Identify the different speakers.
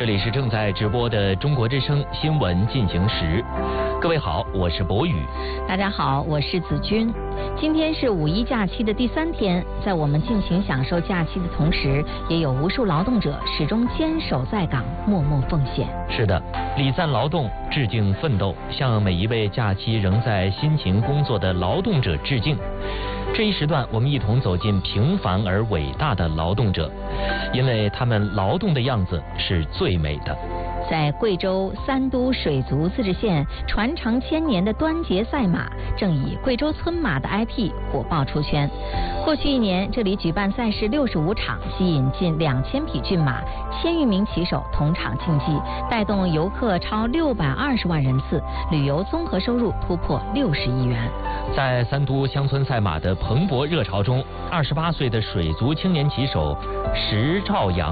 Speaker 1: 这里是正在直播的中国之声新闻进行时。各位好，我是博宇。
Speaker 2: 大家好，我是子君。今天是五一假期的第3天，在我们尽情享受假期的同时，也有无数劳动者始终坚守在岗，默默奉献。
Speaker 1: 是的，礼赞劳动，致敬奋斗，向每一位假期仍在辛勤工作的劳动者致敬。这一时段，我们一同走进平凡而伟大的劳动者，因为他们劳动的样子是最美的。
Speaker 2: 在贵州三都水族自治县，传承1000年的端节赛马正以贵州村马的 IP 火爆出圈。过去1年，这里举办赛事65场，吸引近2000匹骏马，1000余名骑手同场竞技，带动游客超620万人次，旅游综合收入突破60亿元。
Speaker 1: 在三都乡村赛马的蓬勃热潮中，28岁的水族青年骑手石兆阳